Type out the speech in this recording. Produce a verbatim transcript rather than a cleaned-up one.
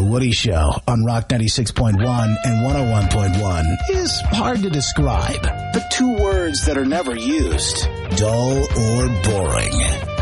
Woody Show on Rock ninety-six point one and one oh one point one is hard to describe, but two words that are never used, dull or boring.